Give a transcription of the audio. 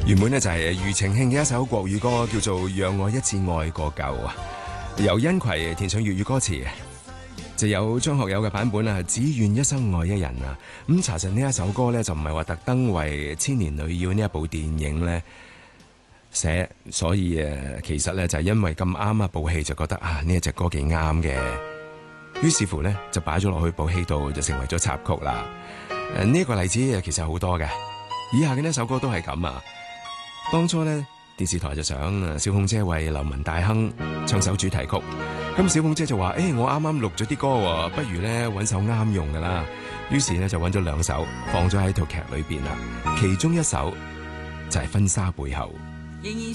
原本呢就係庾澄慶嘅一首國語歌，叫做《讓我一次愛過夠》啊，由殷葵填上粵語歌詞，就有張學友嘅版本啊，只願一生愛一人啊。咁查實呢一首歌呢，就唔係話特登為《千年女妖》呢一部電影呢寫，所以其實呢，就係因為咁啱啊，部戲就覺得啊呢一隻歌幾啱嘅，於是乎呢，就擺咗落去部戲度，就成為咗插曲啦。呢一個例子其實好多嘅，以下嘅呢首歌都係咁啊。當初呢，電視台就想小鳳姐為流氓大亨唱首主題曲，咁小鳳姐就話：我啱啱錄咗啲歌喎，不如呢揾首啱用噶啦。於是呢，就揾咗2首放咗喺套劇裏邊啦，其中一首就係《婚紗背後》。